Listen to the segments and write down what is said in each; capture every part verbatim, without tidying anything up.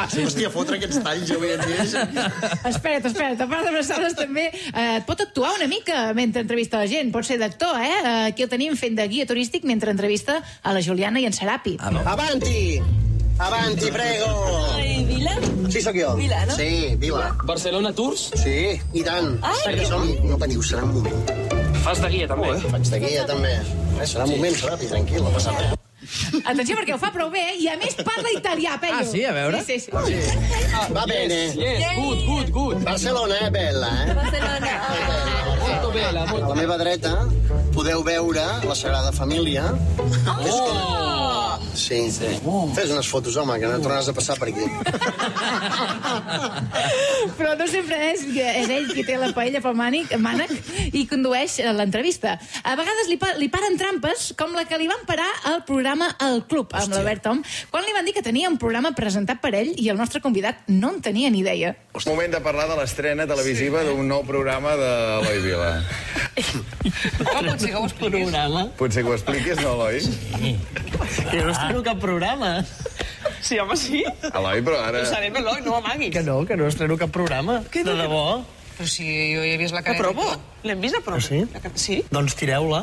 va. Sí, hòstia, fotre aquests talls avui en dia. Espera't, espera't, a part d'abraçades també eh, et pot actuar una mica mentre entrevista la gent, pot ser d'actor, eh? Aquí el tenim fent de guia turístic mentre entrevista a la Juliana i en Serapi. Ah, no. Avanti! Avanti, prego! Ai, Vila? Sí, sóc jo. Vila, no? Sí, Vila. Barcelona Tours? Sí, i tant. Ai, que som... No patiu, serà un moment. Fas de guia, també? Oh, faig de guia, també. Eh, serà un moment, Serapi, tranquil, no passa res. Atenció, perquè ho fa prou bé, i a més parla italià, Pello. Ah, sí? A veure. Sí, sí, sí. Ah, va bene. Yes, good, good, good. Barcelona è bella, eh? Barcelona. Molto bella, A molto la meva dreta podeu veure la Sagrada Família. Oh! Sí. Fes unes fotos, home, que no tornaràs a passar per aquí. Però no sempre és, és ell qui té la paella pel mànic, mànec i condueix l'entrevista. A vegades li, pa, li paren trampes, com la que li van parar al programa El Club, amb l'Albert Tom, quan li van dir que tenia un programa presentat per ell i el nostre convidat no en tenia ni idea. Moment de parlar de l'estrena televisiva d'un nou programa de Eloi Vila. Com pot ser que ho expliquis? Programa? Potser que ho expliquis, no, Eloi? Que no estreno cap programa. Sí, home, sí. Eloi, però ara... Ho sabem, Eloi, no amaguis. Que no, que no estreno cap programa. De debò. Però si jo he vist la cara... A promo? L'hem vist a promo? Ah, sí? Sí? Doncs tireu-la.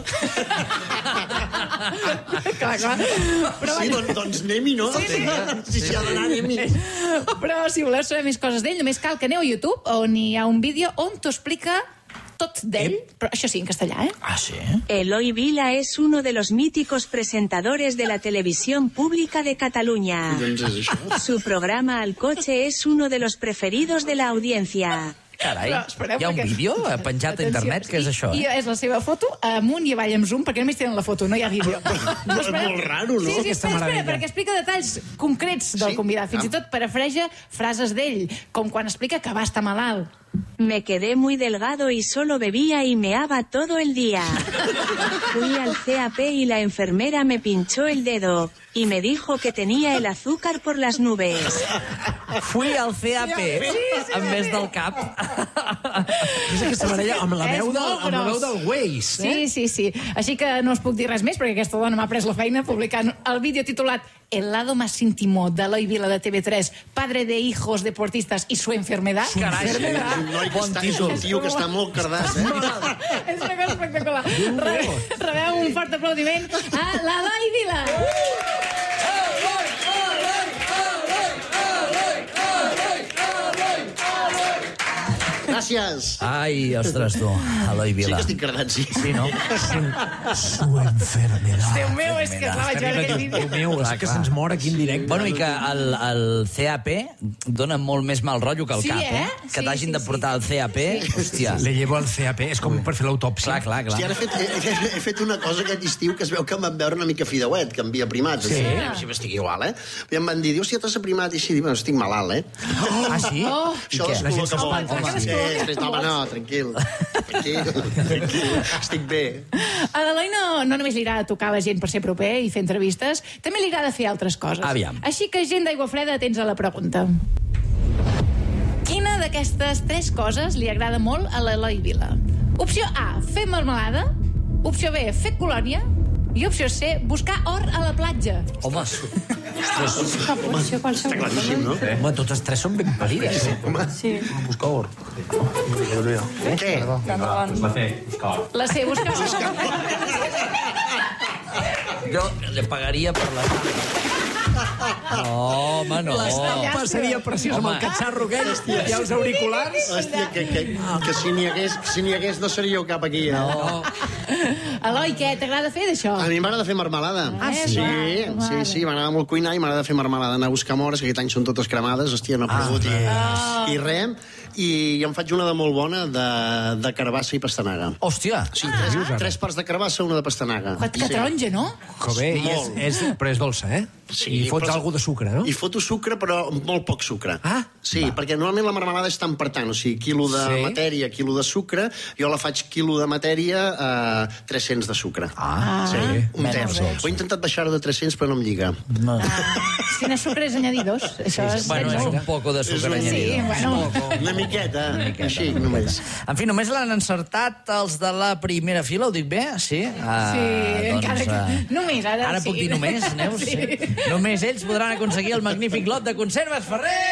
Clar, clar. Però, Sí, doncs, doncs anem-hi, no? Sí, sí. Si s'hi ha d'anar, anem-hi. però si voleu saber més coses d'ell, només cal que aneu a YouTube, on hi ha un vídeo on t'ho explica tot d'ell, però això sí, en castellà, eh? Ah, sí? Eloi Vila es uno de los míticos presentadores de la televisión pública de Cataluña. Doncs és això. Su programa Al Coche es uno de los preferidos de la audiencia. Carai, Però, espereu, hi ha un perquè- vídeo penjat a internet, que és això, I, eh? I és la seva foto amunt i avall amb zoom, perquè només tenen la foto, no hi ha vídeo. És molt raro, no? Sí, sí, Aquesta espera, espera, meravella. perquè explica detalls concrets del Sí? convidat. Fins Ah. i tot parafreja frases d'ell, com quan explica que va estar malalt. Me quedé muy delgado y solo bebía y meaba todo el día. Fui al C A P y la enfermera me pinchó el dedo y me dijo que tenía el azúcar por las nubes. Fui al C A P, en vez del cap. És aquesta baralla amb la És veu, de, molt amb la veu gros. del Waze, eh? Sí, sí, sí. Així que no us puc dir res més, perquè aquesta dona m'ha pres la feina publicant el vídeo titulat El lado más íntimo d'Eloi Vila de T V tres, padre de hijos deportistas y su enfermedad. Carai, sí. Enfermedad. Un noi que està, és un tio que està molt cardàs, eh? És una cosa espectacular. Re, rebeu un fort aplaudiment a l'Eloi Vila. Gràcies. Ai, ostres, tu, Eloi Sí Vila. que estic cardat, sí. Sí, no? Su enfermedad. Déu meu, és que clar, vaig veure aquest vídeo. Déu meu, és que se'ns mor aquí en directe. Bueno, i que el, el C A P dona molt més mal rotllo que el Sí, cap, eh? eh? Que Sí, t'hagin sí, de portar al C A P, hòstia. Le llevo al C A P, és com per fer l'autòpsia. Clar, clar, clar. Hòstia, ara he fet, he, he, he fet una cosa aquest estiu que es veu que em van veure una mica fideuet, que envia primats. Sí? Si m'estic igual, eh? I em van dir, hòstia, t'has aprimat? I així, dic, bueno, estic malalt, eh? Ah, sí? Oh. Això què? La gent descol·loca molt. s'espanta. Home, sí, després, no, home, no, tranquil. Tranquil, tranquil. Estic bé. A l'Eloi no, no només li agrada tocar la gent per ser proper i fer entrevistes, també li agrada fer altres coses. Aviam. Així que, gent d'Aigua Freda, tens a la pregunta. Quina d'aquestes tres coses li agrada molt a l'Eloi Vila? Opció A, fer melmelada. Opció B, fer colònia. I opció C, buscar or a la platja. Home, Opció qualsevol. Està claríssim, no? Eh? Home, totes tres són ben parides. Home, Sí. Busca or. què? La C, buscar or. jo li pagaria per la... No, home, no. L'estampa seria preciosa amb el Home. catxarro aquell i els auriculars. Hòstia, que, que, que si n'hi hagués, si n'hi hagués no seríeu cap aquí, eh? No. Eloi, què? T'agrada fer d'això? A mi m'agrada fer marmelada. Ah, sí? Sí, sí, sí, m'agrada molt cuinar i m'agrada fer marmelada. Anar a buscar mores, que aquest any són totes cremades, hòstia, no ha pogut. Ah. I, i res, i em faig una de molt bona de, de carbassa i pastanaga. Hòstia. Sí, tres, tres parts de carbassa, una de pastanaga. Que, que taronja, no? Que bé, i és, Molt. és, però és dolça, eh? Sí, I fots però- alguna de sucre, no? I foto sucre, però molt poc sucre. Ah, sí, va. Perquè normalment la marmelada és tant per tant, o sigui, quilo de Sí. matèria, quilo de sucre, jo la faig quilo de matèria a eh, tres-cents de sucre. Ah, sí, un menys terç. dolç. Ho he intentat baixar-ho de tres-cents, però no em lliga. No. Si no sucre és añadidos. Això és... Bueno, és un poco de sucre És un- añadido. Sí, bueno. Una miqueta, Una miqueta, així, una només. En fi, només l'han encertat els de la primera fila, ho dic bé? Sí? Ah, Sí, doncs, encara que... ah, Només, ara, Ara sí. puc dir només, Neus? Sí. Sí. Només ells podran aconseguir el magnífic lot de conserves Ferrer!